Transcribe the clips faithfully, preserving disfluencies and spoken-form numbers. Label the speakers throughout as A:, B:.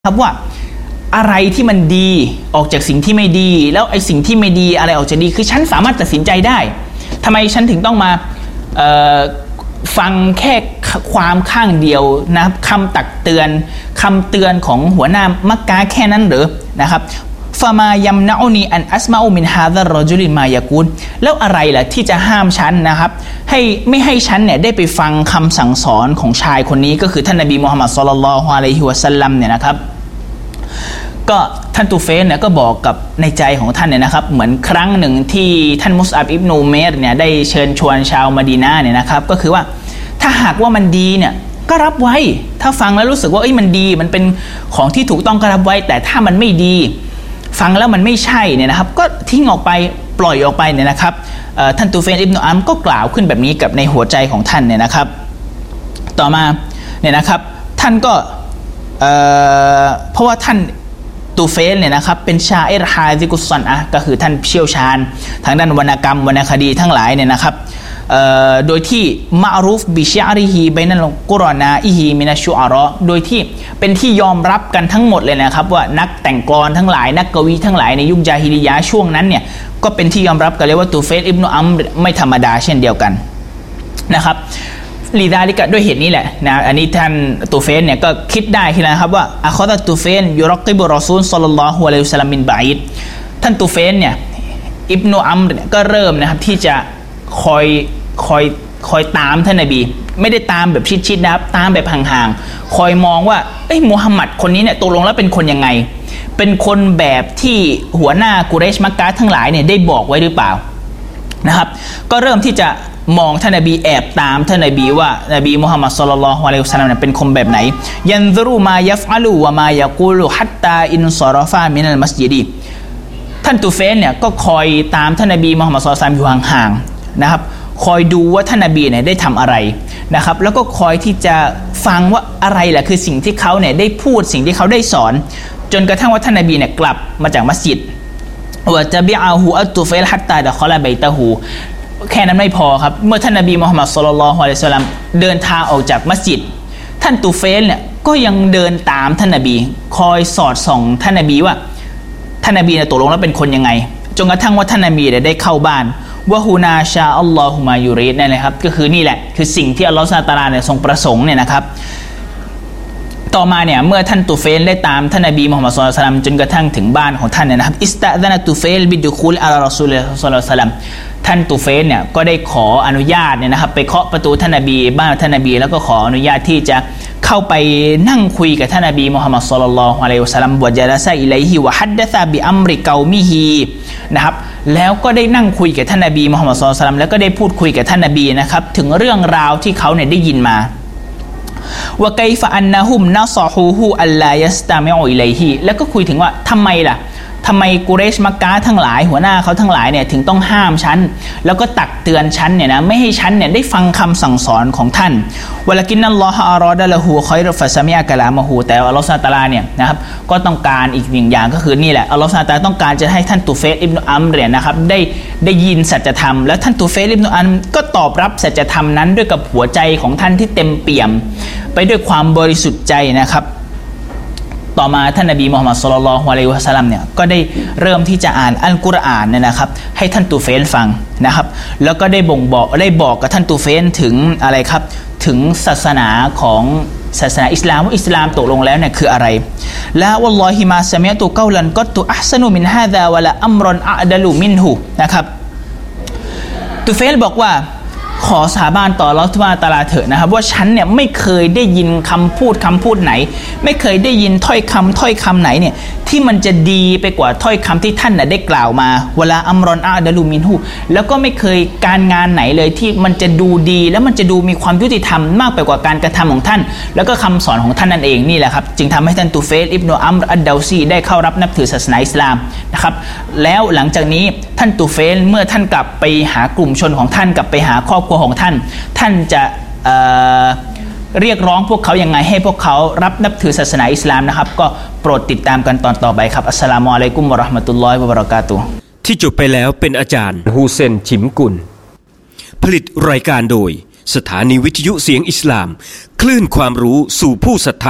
A: ครับว่าอะไรที่มันดีออกจากสิ่งที่ไม่ดีแล้วไอ้สิ่งที่ไม่ดีอะไรออกจากดีคือฉันสามารถตัดสินใจได้ทำไมฉันถึงต้องมาฟังแค่ความข้างเดียวนะครับคำตักเตือนคำเตือนของหัวหน้ามักกะแค่นั้นหรือนะครับฟามายัมนะอูนีอันอัสมาอูมินฮาซารอจุลินมายากูลแล้วอะไรล่ะที่จะห้ามฉันนะครับให้ไม่ให้ฉันเนี่ยได้ไปฟังคำสั่งสอนของชายคนนี้ก็คือท่านนบีมุฮัมมัดศ็อลลัลลอฮุอะลัยฮิวะซัลลัมเนี่ยนะครับก็ท่านตูเฟนเนี่ยก็บอกกับในใจของท่านเนี่ยนะครับเหมือนครั้งหนึ่งที่ท่านมุสอับอิบนูเมรเนี่ยได้เชิญชวนชาวมะดีนะห์เนี่ยนะครับก็คือว่าถ้าหากว่ามันดีเนี่ยก็รับไว้ถ้าฟังแล้วรู้สึกว่าเอ้ยมันดีมันเป็นของที่ถูกต้องก็รับไว้แต่ถ้ามันไม่ดีฟังแล้วมันไม่ใช่เนี่ยนะครับก็ทิ้งออกไปปล่อยออกไปเนี่ยนะครับท่านตูเฟนอิบนุอัมก็กล่าวขึ้นแบบนี้กับในหัวใจของท่านเนี่ยนะครับต่อมาเนี่ยนะครับท่านก็เอ่อเพราะว่าท่านตูเฟนเนี่ยนะครับเป็นชาอิรฮาซิกุสซันอะก็คือท่านเชี่ยวชาญทางด้านวรรณกรรมวรรณคดีทั้งหลายเนี่ยนะครับโดยที่มะรูฟบิชอาริฮีบัยนัลกุรอนาอิฮีมินัชชุอาเราะห์โดยที่เป็นที่ยอมรับกันทั้งหมดเลยนะครับว่านักแต่งกลอนทั้งหลายนักกวีทั้งหลายในยุคญาฮิลิยะห์ช่วงนั้นเนี่ยก็เป็นที่ยอมรับกันเลยว่าตูเฟนอิบนุอัมรไม่ธรรมดาเช่นเดียวกันนะครับลีดาลิกะด้วยเหตุนี้แหละนะอันนี้ท่านตูเฟนเนี่ยก็คิดได้ทีละครับว่าอะคอดะตูเฟนยุรกิบุรอซูลศ็อลลัลลอฮุอะลัยฮิวะซัลลัมมินบะอีดท่านตูเฟนเนี่ยอิบนุอัมรเนี่ยก็เริ่มนะครับที่จะคอยคอยคอยตามท่านนบีไม่ได้ตามแบบชิดๆนะครับตามแบบห่างๆคอยมองว่าเอ้ยมุฮัมมัดคนนี้เนี่ยตกลงแล้วเป็นคนยังไงเป็นคนแบบที่หัวหน้ากุเรชมักกะทั้งหลายเนี่ยได้บอกไว้หรือเปล่านะครับก็เริ่มที่จะมองท่านนบีแอบตามท่านนบีว่านบีมุฮัมมัดศ็อลลัลลอฮุอะลัยฮิวะซัลลัมเนี่ยเป็นคนแบบไหนยันซุรุมายัฟอะลูวะมายะกูลุฮัตตาอินซอรอฟามินัลมัสยิดท่านตูเฟนเนี่ยก็คอยตามท่านนบีมุฮัมมัดศ็อลลัลลอฮุอะลัยฮิวะซัลลัมอยู่ห่างๆนะครับคอยดูว่าท่านนบีเนี่ยได้ทำอะไรนะครับแล้วก็คอยที่จะฟังว่าอะไรแหละคือสิ่งที่เขาเนี่ยได้พูดสิ่งที่เขาได้สอนจนกระทั่งว่าท่านนบีเนี่ยกลับมาจากมัสยิดวะตะบิอะฮูอัตตุเฟลฮัตตาดะคอลาบัยตะฮูแค่นั้นไม่พอครับเมื่อท่านนบีมุฮัมมัดศ็อลลัลลอฮุอะลัยฮิวะซัลลัมเดินทางออกจากมัสยิดท่านตูเฟลเนี่ยก็ยังเดินตามท่านนบีคอยสอดส่องท่านนบีว่าท่านนบีเนี่ยตกลงแล้วเป็นคนยังไงจนกระทั่งว่าท่านนบีเนี่ยได้เข้าบ้านวะฮูนาชาอัลลอฮุมายูริดนั่นแหละครับก็คือนี่แหละคือสิ่งที่อัลลอฮฺซุบฮานะฮูวะตะอาลาเนี่ยทรงประสงค์เนี่ยนะครับต่อมาเนี่ยเมื่อท่านตูเฟลได้ตามท่านนบีมุฮัมมัดศ็อลลัลลอฮุอะลัยฮิวะซัลลัมจนกระทั่งถึงบ้านของท่านเนี่ยนะครับอิสตะซะนะตูเฟลบิดุคูลอะลารอซูลิลลาฮิศ็อลลัลลอฮุอะลัยฮิวะซัลลัมท่านตูเฟลเนี่ยก็ได้ขออนุญาตเนี่ยนะครับไปเคาะประตูท่านนบีบ้านท่านนบีแล้วก็ขออนุญาตที่จะเข้าไปนั่งคุยกับท่านนบีมุฮัมมัดศ็อลลัลลอฮุอะลัยฮิวะซัลลัมวะญะลาซะอิลัยฮิวะฮัดดะซะบิอัมริกอมิฮีนะครับแล้วก็ได้นั่งคุยกับท่านนบีมุฮัมมัดศ็อลลัลลอฮุอะลัยฮิวะซัลลัมแล้วก็ได้พูดคุยกับท่านนบีนะครับถึงเรื่องราวที่เขาเนี่ยได้ยินมาว่าไกฟะอันนะฮุมนะซอฮูฮูอัลลายัสตะมิอูอิลัยฮิแล้วก็คุยถึงว่าทำไมล่ะทำไมกุเรชมักกะทั้งหลายหัวหน้าเขาทั้งหลายเนี่ยถึงต้องห้ามฉันแล้วก็ตักเตือนฉันเนี่ยนะไม่ให้ฉันเนี่ยได้ฟังคำสั่งสอนของท่านวะละกินนัลลอฮะอารอดะละฮูค็อยรฟะซะมิอะกะลามะฮูแต่อัลเลาะห์ซุบฮานะฮูวะตะอาลาเนี่ยนะครับก็ต้องการอีกหนึ่งอย่างก็คือนี่แหละอัลเลาะห์ซุบฮานะฮูวะตะอาลาต้องการจะให้ท่านตูเฟลอิบนุอัมรเนี่ยนะครับได้ได้ยินสัจธรรมแล้วท่านตูเฟลอิบนุอัมรก็ตอบรับสัจธรรมนั้นด้วยกับหัวใจของท่านที่เต็มเปี่ยมไปด้วยความบริสุทธิ์ใจนะครับต่อมาท่านนบีมุฮัมมัดศ็อลลัลลอฮุอะลัยฮิวะซัลลัมเนี่ยก็ได้เริ่มที่จะอ่านอัลกุรอานเนี่ยนะครับให้ท่านตูเฟลฟังนะครับแล้วก็ได้บ่งบอกได้บอกกับท่านตูเฟลถึงอะไรครับถึงศาสนาของศาสนาอิสลามว่าอิสลามตกลงแล้วเนี่ยคืออะไรละวัลลอฮิมาซะมิอตุกอลันกัตตุอัห์ซะนุมินฮาซาวะละอัมรอนอะดะลุมินฮุนะครับตูเฟลบอกว่าขอสาบานต่ออัลเลาะห์ซุบฮานะฮูวะตะอาลาเถอะนะครับว่าฉันเนี่ยไม่เคยได้ยินคำพูดคำพูดไหนไม่เคยได้ยินถ้อยคำถ้อยคำไหนเนี่ยที่มันจะดีไปกว่าถ้อยคำที่ท่านน่ะได้กล่าวมาวะลาอัมรอนอะดะลุมินฮุแล้วก็ไม่เคยการงานไหนเลยที่มันจะดูดีแล้วมันจะดูมีความยุติธรรมมากไปกว่าการกระทำของท่านแล้วก็คำสอนของท่านนั่นเองนี่แหละครับจึงทำให้ท่านตูเฟลอิบนุอัมรอัดดาวซีได้เข้ารับนับถือศาสนาอิสลามนะครับแล้วหลังจากนี้ท่านตูเฟลเมื่อท่านกลับไปหากลุ่มชนของท่านกลับไปหาครอบครัวของท่านท่านจะเอ่อเรียกร้องพวกเขายังไงให้พวกเขารับนับถือศาสนาอิสลามนะครับก็โปรดติดตามกันตอนต่อไปครับอัสสลามุอะลัยกุมวะเราะห์มะตุลลอฮิวะบะเราะกาตุฮ์
B: ที่จบไปแล้วเป็นอาจารย์ฮูเซนฉิมกุลผลิตรายการโดยสถานีวิทยุเสียงอิสลามคลื่นความรู้สู่ผู้ศรัทธา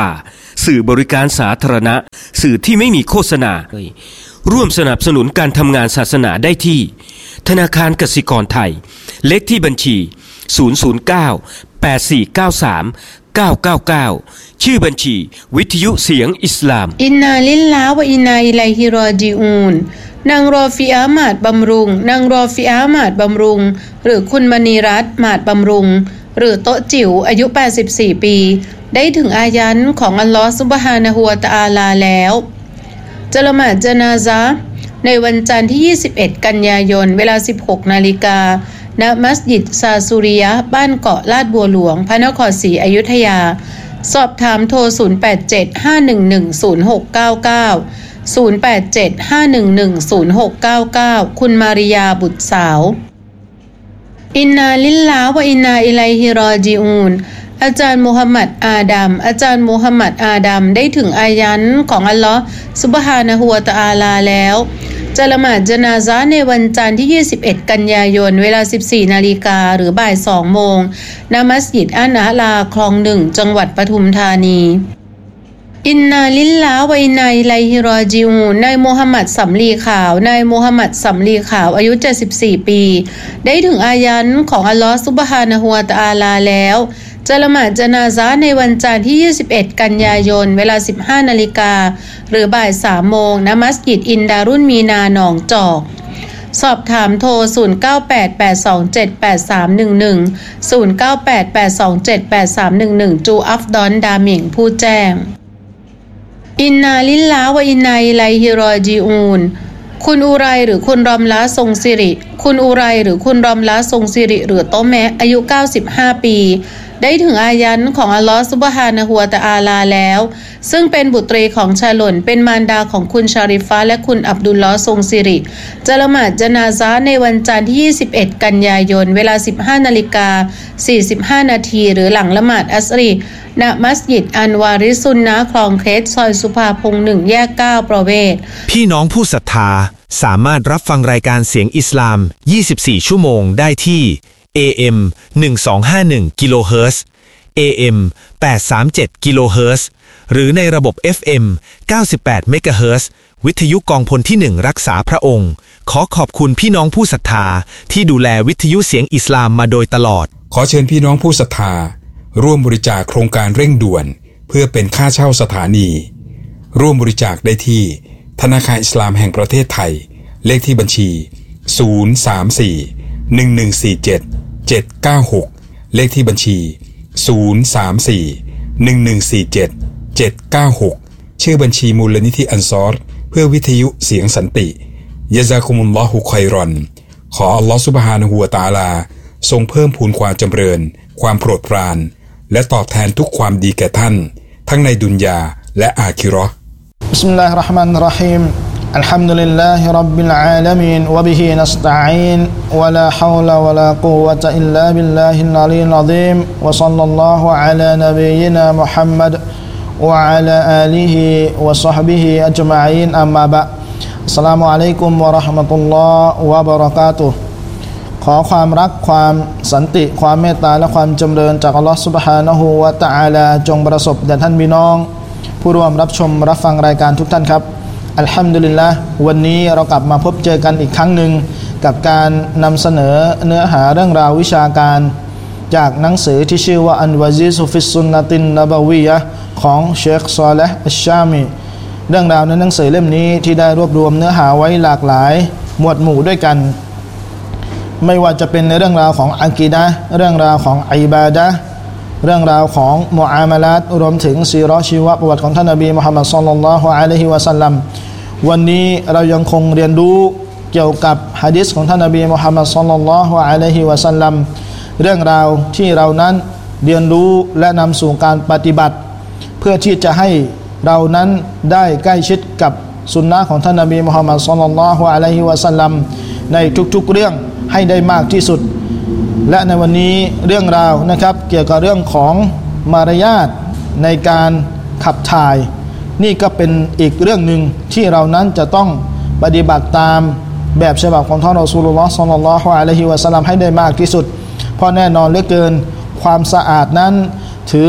B: สื่อบริการสาธารณะสื่อที่ไม่มีโฆษณาร่วมสนับสนุนการทำงานศาสนาได้ที่ธนาคารกสิกรไทยเลขที่บัญชีศูนย์ ศูนย์ เก้า แปด สี่ เก้า สาม เก้า เก้า เก้าชื่อบัญชีวิทยุเสียงอิสลาม
C: อินนาลิลลาห์วะอินนาอิลัยฮิรอญิอูนนางรอฟิอาหมาดบำรุงนางรอฟิอาหมาดบำรุงหรือคุณมณีรัตน์หมาดบำรุงหรือโต๊ะจิ๋วอายุแปดสิบสี่ปีได้ถึงอายันของอัลลอฮฺซุบฮานะฮูวะตะอาลาแล้วจะละหมาดญะนาซะห์ในวันจันทร์ที่ยี่สิบเอ็ดกันยายนเวลา สิบหกนาฬิกา ณมัสยิดซาซูริยะห์บ้านเกาะลาดบัวหลวงพระนครศรีอยุธยาสอบถามโทรศูนย์ แปด เจ็ด ห้า หนึ่ง หนึ่ง ศูนย์ หก เก้า เก้า ศูนย์ แปด เจ็ด ห้า หนึ่ง หนึ่ง ศูนย์ หก เก้า เก้าคุณมาริยาบุตรสาวอินนาลิลลาห์วะอินนาอิลัยฮิรอญิอูนอาจารย์มูฮัมหมัดอาดัมอาจารย์มูฮัมหมัดอาดัมได้ถึงอายันของอัลลอฮฺซุบฮานะฮูวะตะอาลาแล้วจะละหมาดญะนาซะห์ในวันจันทร์ที่ยี่สิบเอ็ดกันยายนเวลา สิบสี่นาฬิกาหรือบ่ายสองโมงณมัสยิดอันอาลาคลองหนึ่งจังหวัดปทุมธานีอินนาลิลลาห์วะอินนาอิลัยฮิรอญิอูนนายมูฮัมหมัดสำลีขาวนายมูฮัมหมัดสำลีขาวอายุเจ็ดสิบสี่ปีได้ถึงอายันของอัลลอฮฺซุบฮานะฮูวะตะอาลาแล้วจะละหมาดญะนาซะห์ในวันจันทร์ที่ยี่สิบเอ็ดกันยายนเวลา สิบห้านาฬิกาหรือบ่ายสามโมงณมัสยิดอินดารุนมีนาหนองจอกสอบถามโทรศูนย์ เก้า แปด แปด สอง เจ็ด แปด สาม หนึ่ง หนึ่ง ศูนย์ เก้า แปด แปด สอง เจ็ด แปด สาม หนึ่ง หนึ่งจูอัฟดอนดามิงผู้แจ้งอินนาลิลลาห์วะอินนาอิลัยฮิรอญิอูนคุณอุไรหรือคุณรอมละทรงสิริคุณอุไรหรือคุณรอมละทรงสิริหรือโตแมะอายุเก้าสิบห้าปีได้ถึงอายันของอัลลอฮฺซุบฮานะฮูวะตะอาลาแล้วซึ่งเป็นบุตรีของชาหล่นเป็นมารดาของคุณชาริฟะและคุณอับดุลลอฮ์ทรงสิริจะละหมาดญะนาซะห์ในวันจันทร์ที่ยี่สิบเอ็ดกันยายนเวลา สิบห้านาฬิกาสี่สิบห้านาทีหรือหลังละหมาดอัสรีณมัสยิดอันวาริซุนนะห์คลองเคสซอยสุภาพงษ์หนึ่งแยกเก้าประเวศ
D: พี่น้องผู้ศรัทธาสามารถรับฟังรายการเสียงอิสลามยี่สิบสี่ชั่วโมงได้ที่ เอ เอ็ม หนึ่งสองห้าหนึ่ง กิโลเฮิรตซ์ เอ เอ็ม แปดสามเจ็ด กิโลเฮิรตซ์หรือในระบบ เอฟ เอ็ม เก้าสิบแปด เมกะเฮิรตซ์วิทยุกองพลที่หนึ่งรักษาพระองค์ขอขอบคุณพี่น้องผู้ศรัทธาที่ดูแลวิทยุเสียงอิสลามมาโดยตลอด
E: ขอเชิญพี่น้องผู้ศรัทธาร่วมบริจาคโครงการเร่งด่วนเพื่อเป็นค่าเช่าสถานีร่วมบริจาคได้ที่ธนาคารอิสลามแห่งประเทศไทยเลขที่บัญชีศูนย์ สาม สี่ หนึ่ง หนึ่ง สี่ เจ็ด เจ็ด เก้า หกเลขที่บัญชีศูนย์ สาม สี่ หนึ่ง หนึ่ง สี่ เจ็ด เจ็ด เก้า หกชื่อบัญชีมูลนิธิอันซอรเพื่อวิทยุเสียงสันติยะซากุมุลลอฮุค็อยรอนขออัลลอฮฺซุบฮานะฮูวะตะอาลาทรงเพิ่มพูนความจำเริญความโปรดปรานและตอบแทนทุกความดีแก่ท่านทั้งในดุนยาและอาคิเราะห์
F: บิสมิลลาฮิรเราะห์มานิรเราะฮีมอัลฮัมดุลิลลาฮิร็อบบิลอาลามีนวะบิฮินัสตะอีนวะลาฮาวละวะลากุวะตะอิลลาบิลลาฮิลอะลียลอะซีมวะศ็อลลัลลอฮุอะลานบียินามุฮัมมัดวะอะลาอาลิฮิวะศอฮบิฮิอัจมะอีนอัมมาบะอัสสลามุอะลัยกุมวะเราะห์มะตุลลอฮ์วะบะเราะกาตุฮ์ขอความรักความสันติความเมตตาและความจำเริญจากอัลลอฮฺซุบฮานะฮูวะตะอาลาจงประสบแด่ท่านพี่น้องผู้ร่วมรับชมรับฟังรายการทุกท่านครับอัลฮัมดุลิลละห์วันนี้เรากลับมาพบเจอกันอีกครั้งหนึ่งกับการนำเสนอเนื้อหาเรื่องราววิชาการจากหนังสือที่ชื่อว่าอันวะซีซุฟิสซุนนะตินนะบะวียะห์ของเชคซอลิห์อัชชามีเรื่องราวในหนังสือเล่มนี้ที่ได้รวบรวมเนื้อหาไว้หลากหลายหมวดหมู่ด้วยกันไม่ว่าจะเป็นในเรื่องราวของอะกีดะห์เรื่องราวของอิบาดะห์เรื่องราวของมุอามาลาตรวมถึงซีเราะห์ชีวประวัติของท่านนบีมุฮัมมัดศ็อลลัลลอฮุอะลัยฮิวะซัลลัมวันนี้เรายังคงเรียนรู้เกี่ยวกับหะดีษของท่านนบีมุฮัมมัดศ็อลลัลลอฮุอะลัยฮิวะซัลลัมเรื่องราวที่เรานั้นเรียนรู้และนำสู่การปฏิบัติเพื่อที่จะให้เรานั้นได้ใกล้ชิดกับสุนนะของท่านนบีมุฮัมมัดศ็อลลัลลอฮุอะลัยฮิวะซัลลัมในทุกๆเรื่องให้ได้มากที่สุดและในวันนี้เรื่องราวนะครับเกี่ยวกับเรื่องของมารยาทในการขับถ่ายนี่ก็เป็นอีกเรื่องหนึ่งที่เรานั้นจะต้องปฏิบัติตามแบบฉบับของท่านรอซูลุลลอฮ์ศ็อลลัลลอฮุอะลัยฮิวะซัลลัมให้ได้มากที่สุดเพราะแน่นอนเหลือเกินความสะอาดนั้นถือ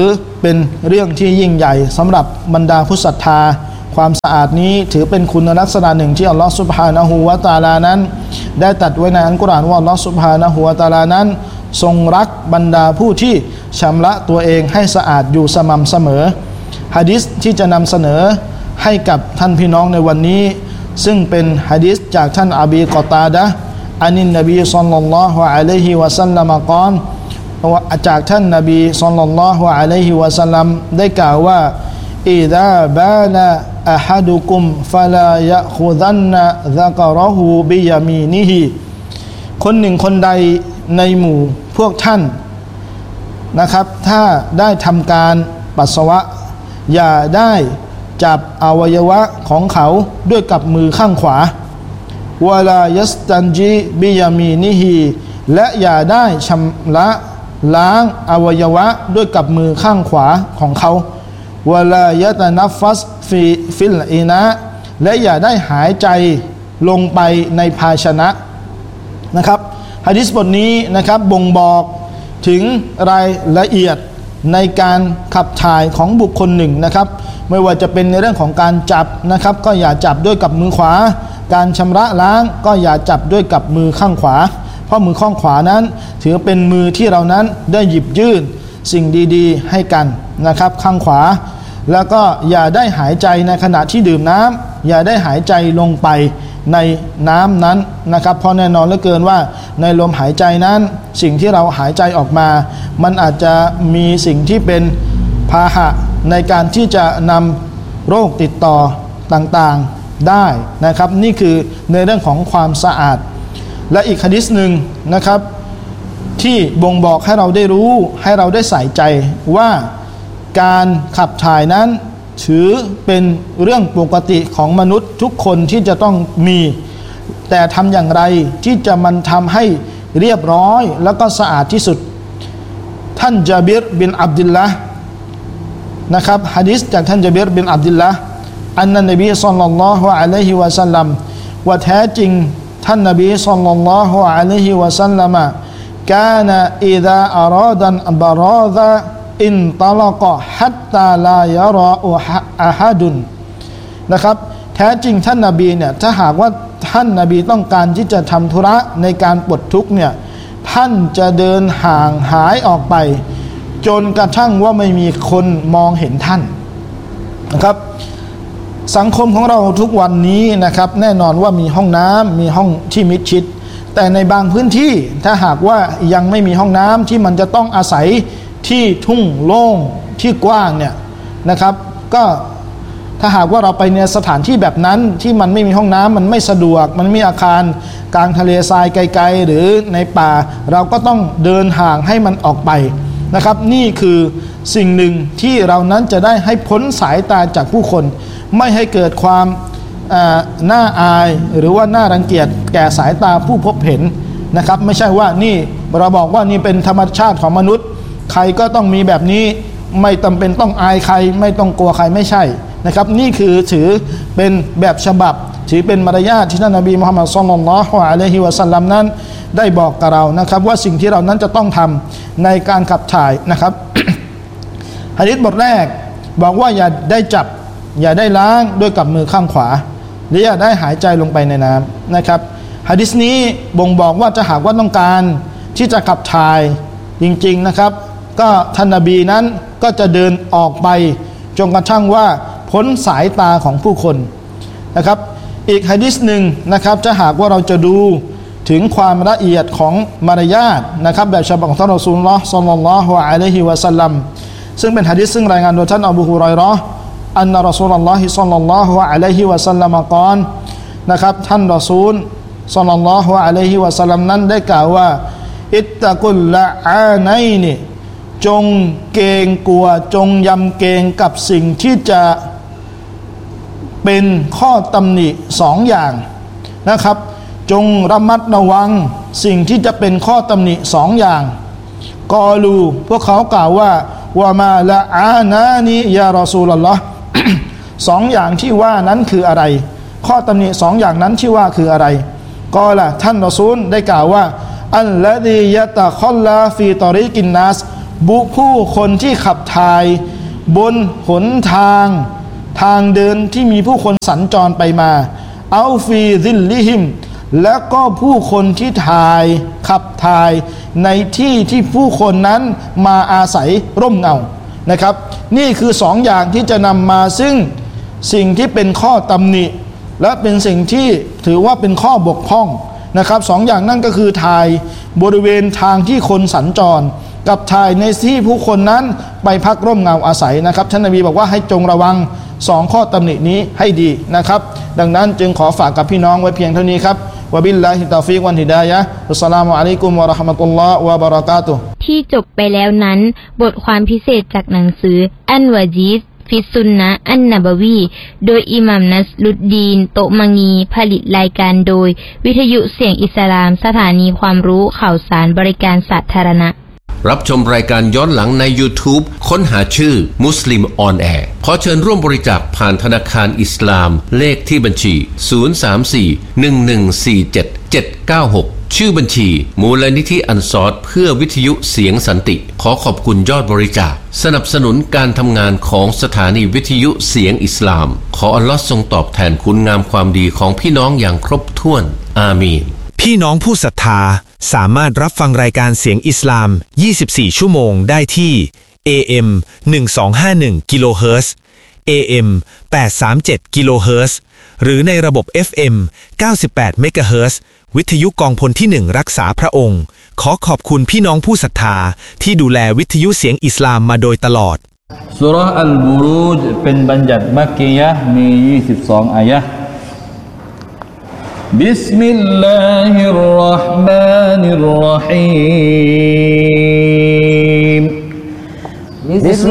F: เป็นเรื่องที่ยิ่งใหญ่สำหรับบรรดาผู้ศรัทธาความสะอาดนี้ถือเป็นคุณลักษณะหนึ่งที่อัลลอฮฺซุบฮานะฮูวะตะอาลานั้นได้ตรัสไว้ในอัลกุรอานว่าอัลลอฮฺซุบฮานะฮูวะตะอาลานั้นทรงรักบรรดาผู้ที่ชำระตัวเองให้สะอาดอยู่สม่ำเสมอหะดีษที่จะนำเสนอให้กับท่านพี่น้องในวันนี้ซึ่งเป็นหะดีษจากท่านอบีกอตาดะห์อานินนบีศ็อลลัลลอฮุอะลัยฮิวะซัลลัมกล่าวจากท่านนบีศ็อลลัลลอฮุอะลัยฮิวะซัลลัมได้กล่าวว่าอิซาบาลาอะฮัดุกุมฟะลายะคุซันนะซะกะเราะฮูบิยามีนิฮิคนหนึ่งคนใดในหมู่พวกท่านนะครับถ้าได้ทำการปัสสาวะอย่าได้จับอวัยวะของเขาด้วยกับมือข้างขวาวะลายัสตันจีบิยามีนิฮิและอย่าได้ชำระล้างอวัยวะด้วยกับมือข้างขวาของเขาวะลายะตะนัฟฟัสฟิฟิลอินะและอย่าได้หายใจลงไปในภาชนะนะครับหะดีษบทนี้นะครับบ่งบอกถึงรายละเอียดในการขับถ่ายของบุคคลหนึ่งนะครับไม่ว่าจะเป็นในเรื่องของการจับนะครับก็อย่าจับด้วยกับมือขวาการชำระล้างก็อย่าจับด้วยกับมือข้างขวาเพราะมือข้างขวานั้นถือเป็นมือที่เรานั้นได้หยิบยื่นสิ่งดีๆให้กันนะครับข้างขวาแล้วก็อย่าได้หายใจในขณะที่ดื่มน้ำอย่าได้หายใจลงไปในน้ำนั้นนะครับเพราะแน่นอนเหลือเกินว่าในลมหายใจนั้นสิ่งที่เราหายใจออกมามันอาจจะมีสิ่งที่เป็นพาหะในการที่จะนำโรคติดต่อต่างๆได้นะครับนี่คือในเรื่องของความสะอาดและอีกหะดีษหนึ่งนะครับที่บ่งบอกให้เราได้รู้ให้เราได้ใส่ใจว่าการขับถ่ายนั้นถือเป็นเรื่องปกติของมนุษย์ทุกคนที่จะต้องมีแต่ทำอย่างไรที่จะมันทำให้เรียบร้อยแล้วก็สะอาดที่สุดท่านญาบิรบินอับดุลละห์นะครับหะดีษจากท่านญาบิรบินอับดุลละห์อันนั้นนบีศ็อลลัลลอฮุอะลัยฮิวะซัลลัมว่าแท้จริงท่านนบีศ็อลลัลลอฮุอะลัยฮิวะซัลลัมกานะอิซาอาราดันบารอซะอินตะลกะฮัตตาลายะรออุอะฮัดุนนะครับแท้จริงท่านนบีเนี่ยถ้าหากว่าท่านนบีต้องการที่จะทำธุระในการปลดทุกข์เนี่ยท่านจะเดินห่างหายออกไปจนกระทั่งว่าไม่มีคนมองเห็นท่านนะครับสังคมของเราทุกวันนี้นะครับแน่นอนว่ามีห้องน้ำมีห้องที่มิดชิดแต่ในบางพื้นที่ถ้าหากว่ายังไม่มีห้องน้ำที่มันจะต้องอาศัยที่ทุ่งโล่งที่กว้างเนี่ยนะครับก็ถ้าหากว่าเราไปในสถานที่แบบนั้นที่มันไม่มีห้องน้ำมันไม่สะดวกมันมีอาคารกลางทะเลทรายไกลๆหรือในป่าเราก็ต้องเดินห่างให้มันออกไปนะครับนี่คือสิ่งหนึ่งที่เรานั้นจะได้ให้พ้นสายตาจากผู้คนไม่ให้เกิดความน่าอายหรือว่าน่ารังเกียจแก่สายตาผู้พบเห็นนะครับไม่ใช่ว่านี่เราบอกว่านี่เป็นธรรมชาติของมนุษย์ใครก็ต้องมีแบบนี้ไม่จำเป็นต้องอายใครไม่ต้องกลัวใครไม่ใช่นะครับนี่คือถือเป็นแบบฉบับถือเป็นมารยาทที่ท่านนบีมุฮัมมัดศ็อลลัลลอฮุอะลัยฮิวะซัลลัมนั้นได้บอกกับเรานะครับว่าสิ่งที่เรานั้นจะต้องทำในการขับถ่ายนะครับ หะดีษบทแรกบอกว่าอย่าได้จับอย่าได้ล้างด้วยกับมือข้างขวาหรืออย่าได้หายใจลงไปในน้ำนะครับหะดีษนี้บ่งบอกว่าจะหากว่าต้องการที่จะขับถ่ายจริงๆนะครับก็ท่านนบีนั้นก็จะเดินออกไปจนกระทั่งว่าพ้นสายตาของผู้คนนะครับอีกหะดีษหนึ่งนะครับจะหากว่าเราจะดูถึงความละเอียดของมารยาทนะครับแบบฉบับของท่านรอซูลุลลอฮ์ศ็อลลัลลอฮุอะลัยฮิวะซัลลัมซึ่งเป็นหะดีษซึ่งรายงานโดยท่านอบูฮุรอยเราะห์อันนะรอซูลุลลอฮิศ็อลลัลลอฮุอะลัยฮิวะซัลลัมกล่าวนะครับท่านรอซูลศ็อลลัลลอฮุอะลัยฮิวะซัลลัมนั้นได้กล่าวว่าอิตตะกุลละอานัยนิจงเกรงกลัวจงยำเกรงกับสิ่งที่จะเป็นข้อตำหนิสองอย่างนะครับจงระมัดระวังสิ่งที่จะเป็นข้อตำหนิสองอย่างกอลูพวกเขากล่าวว่าวะมาละอานานียารอซูลุลลอฮ์ สองอย่างที่ว่านั้นคืออะไรข้อตำหนิสองอย่างนั้นที่ว่าคืออะไรกอละท่านรอซูลได้กล่าวว่าอัลลดียะตะคอลลาฟีตอริกินนัสบุผู้คนที่ขับถ่ายบนหนทางทางเดินที่มีผู้คนสัญจรไปมาเอาฟีซิลลิฮิมและก็ผู้คนที่ถ่ายขับถ่ายในที่ที่ผู้คนนั้นมาอาศัยร่มเงานะครับนี่คือสองอย่างที่จะนำมาซึ่งสิ่งที่เป็นข้อตำหนิและเป็นสิ่งที่ถือว่าเป็นข้อบกพร่องนะครับสองอย่างนั่นก็คือถ่ายบริเวณทางที่คนสัญจรกับถ่ายในที่ผู้คนนั้นไปพักร่มเงาอาศัยนะครับท่านนบีบอกว่าให้จงระวังสองข้อตำหนินี้ให้ดีนะครับดังนั้นจึงขอฝากกับพี่น้องไว้เพียงเท่านี้ครับวะบิลลาฮิตอฟิกวันฮิดายะฮ์อัสสลามุอะลัยกุมวะเราะห์มะตุลลอฮ์วะบะเราะกาตุฮ์
G: ที่จบไปแล้วนั้นบทความพิเศษจากหนังสืออันวะจีซฟิสุนนะอันนบวีโดยอิหม่ามนัสรุดดีนโตมังีผลิตรายการโดยวิทยุเสียงอิสลามสถานีความรู้ข่าวสารบริการสาธารณะ
B: รับชมรายการย้อนหลังใน YouTube ค้นหาชื่อมุสลิมออนแอร์ขอเชิญร่วมบริจาคผ่านธนาคารอิสลามเลขที่บัญชี ศูนย์ สาม สี่ หนึ่ง หนึ่ง สี่ เจ็ด เจ็ด เก้า หก ชื่อบัญชีมูลนิธิอันซอรเพื่อวิทยุเสียงสันติขอขอบคุณยอดบริจาคสนับสนุนการทำงานของสถานีวิทยุเสียงอิสลามขออัลลอฮ์ทรงตอบแทนคุณงามความดีของพี่น้องอย่างครบถ้วนอามีน
D: พี่น้องผู้ศรัทธาสามารถรับฟังรายการเสียงอิสลามยี่สิบสี่ชั่วโมงได้ที่ เอ เอ็ม หนึ่งสองห้าหนึ่ง กิโลเฮิรตซ์ เอ เอ็ม แปดสามเจ็ด กิโลเฮิรตซ์หรือในระบบ เอฟ เอ็ม เก้าสิบแปด เมกะเฮิรตซ์วิทยุกองพลที่หนึ่งรักษาพระองค์ขอขอบคุณพี่น้องผู้ศรัทธาที่ดูแลวิทยุเสียงอิสลามมาโดยตลอด
H: ซูเราะห์อัลบูรูจเป็นบัญญัติมักกียะห์มียี่สิบสองอายะห์بسم الله الرحمن الرحيم بسم